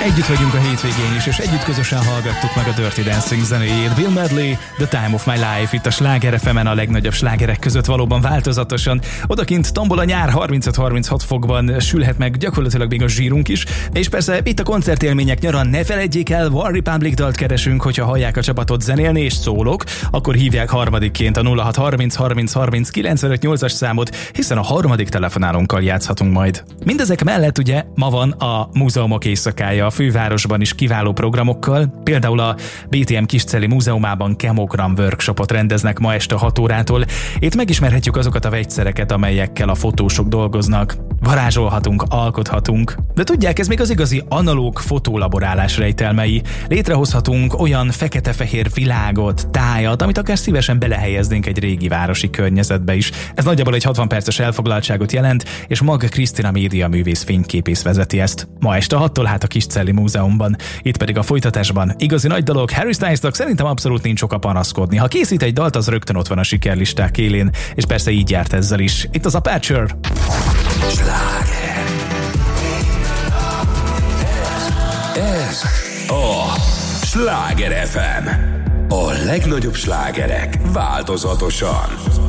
Együtt vagyunk a hétvégén is, és együtt közösen hallgattuk meg a Dirty Dancing zenéjét. Bill Medley, The Time of My Life, itt a Sláger FM-en a legnagyobb slágerek között valóban változatosan. Odakint tombol a nyár, 35-36 fokban sülhet meg gyakorlatilag még a zsírunk is. És persze itt a koncertélmények nyaran ne feledjék el, One Republic dalt keresünk, hogyha hallják a csapatot zenélni és szólok, akkor hívják harmadikként a 0630 30 30 95 8-as számot, hiszen a harmadik telefonálónkkal játszhatunk majd. Mindezek mellett ugye ma van a Múzeumok éjszakája a fővárosban is kiváló programokkal, például a BTM Kisceli Múzeumában kemogram workshopot rendeznek ma este 6 órától. Itt megismerhetjük azokat a vegyszereket, amelyekkel a fotósok dolgoznak. Varázsolhatunk, alkothatunk. De tudják, ez még az igazi analóg fotolaborálás rejtelmei. Létrehozhatunk olyan fekete-fehér világot, tájat, amit akár szívesen belehelyeznénk egy régi városi környezetbe is. Ez nagyjából egy 60 perces elfoglaltságot jelent, és Mag Krisztina médiaművész fényképész vezeti ezt. Ma este 6-tól hát a Kisceli Múzeumban. Itt pedig a folytatásban igazi nagy dolog. Harry Styles-nak szerintem abszolút nincs oka panaszkodni. Ha készít egy dalt, az rögtön ott van a sikerlisták élén, és persze így járt ezzel is. Itt az Aperture. Sláger. Ez a Sláger FM. A legnagyobb slágerek változatosan.